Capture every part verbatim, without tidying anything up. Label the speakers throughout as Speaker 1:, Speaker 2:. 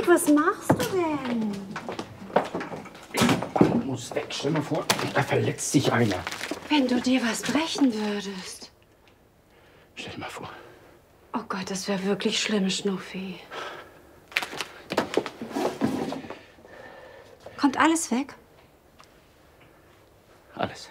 Speaker 1: Erik, was machst du denn?
Speaker 2: Ich muss weg. Stell mal vor, da verletzt sich einer.
Speaker 1: Wenn du dir was brechen würdest.
Speaker 2: Stell dir mal vor.
Speaker 1: Oh Gott, das wäre wirklich schlimm, Schnuffi. Kommt alles weg?
Speaker 2: Alles.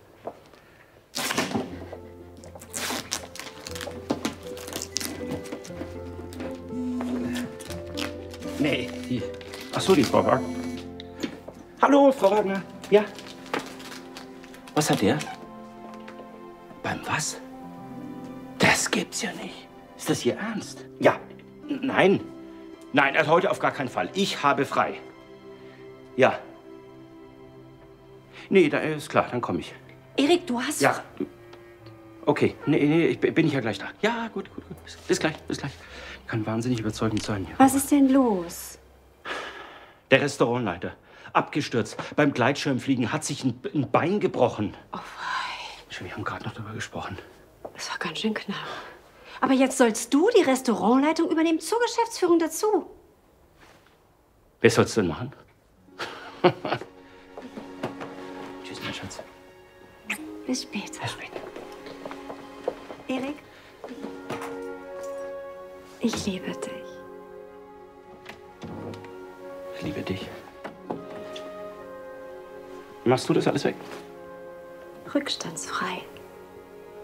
Speaker 2: Nee, die. Ach so, die Frau Wagner. Hallo, Frau Wagner. Ja. Was hat der? Beim was? Das gibt's ja nicht. Ist das Ihr Ernst? Ja. N- Nein. Nein, also heute auf gar keinen Fall. Ich habe frei. Ja. Nee, da ist klar, dann komme ich.
Speaker 1: Erik, du hast...
Speaker 2: Ja. Okay, nee, nee, ich bin ich ja gleich da. Ja, gut, gut, gut. Bis, bis gleich, bis gleich. Kann wahnsinnig überzeugend sein. Ja.
Speaker 1: Was ist denn los?
Speaker 2: Der Restaurantleiter. Abgestürzt. Beim Gleitschirmfliegen hat sich ein, ein Bein gebrochen.
Speaker 1: Oh wei.
Speaker 2: Wir haben gerade noch darüber gesprochen.
Speaker 1: Das war ganz schön knapp. Aber jetzt sollst du die Restaurantleitung übernehmen zur Geschäftsführung dazu.
Speaker 2: Wer soll's denn machen? Tschüss, mein Schatz.
Speaker 1: Bis später.
Speaker 2: Bis später.
Speaker 1: Erik, ich liebe dich.
Speaker 2: Ich liebe dich. Machst du das alles weg?
Speaker 1: Rückstandsfrei.